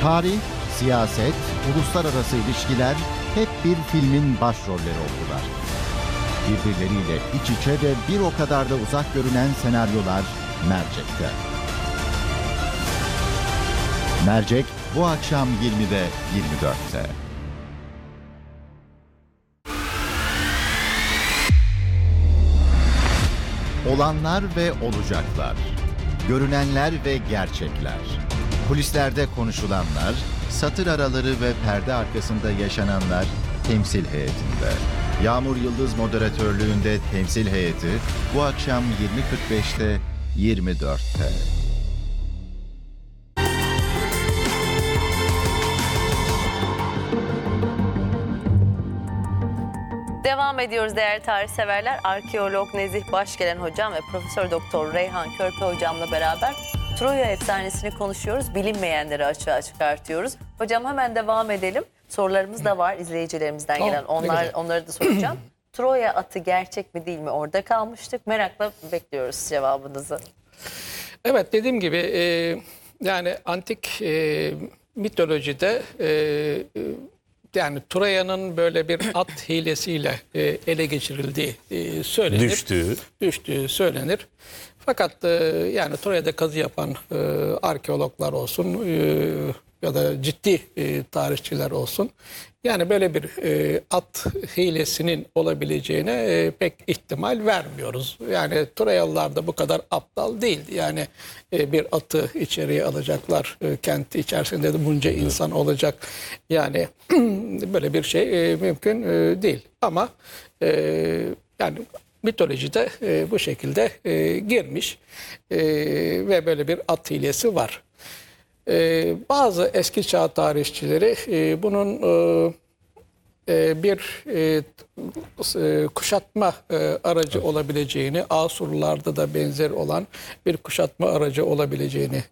Tarih, siyaset, uluslararası ilişkiler hep bir filmin başrolleri oldular. Birbirleriyle iç içe ve bir o kadar da uzak görünen senaryolar Mercek'te. Mercek bu akşam 20'de 24'te. Olanlar ve olacaklar. Görünenler ve gerçekler. Kulislerde konuşulanlar, satır araları ve perde arkasında yaşananlar temsil heyetinde. Yağmur Yıldız moderatörlüğünde temsil heyeti bu akşam 20.45'te 24'te. Devam ediyoruz değerli tarihseverler. Arkeolog Nezih Başgelen hocam ve Profesör Doktor Reyhan Körpe hocamla beraber Troya efsanesini konuşuyoruz. Bilinmeyenleri açığa çıkartıyoruz. Hocam hemen devam edelim. Sorularımız da var izleyicilerimizden gelen. Onları da soracağım. Troya atı gerçek mi değil mi? Orada kalmıştık. Merakla bekliyoruz cevabınızı. Evet, dediğim gibi yani antik mitolojide yani Troya'nın böyle bir at hilesiyle ele geçirildiği söylenir. Düştüğü söylenir. Fakat yani Troya'da kazı yapan arkeologlar olsun ya da ciddi tarihçiler olsun, yani böyle bir at hilesinin olabileceğine pek ihtimal vermiyoruz. Yani Troyalılar da bu kadar aptal değil. Yani bir atı içeriye alacaklar, kenti içerisinde de bunca insan olacak. Yani böyle bir şey mümkün değil. Ama yani mitolojide bu şekilde girmiş ve böyle bir at hilesi var. Bazı eski çağ tarihçileri bunun bir kuşatma aracı olabileceğini, Asurlularda da benzer olan bir kuşatma aracı olabileceğini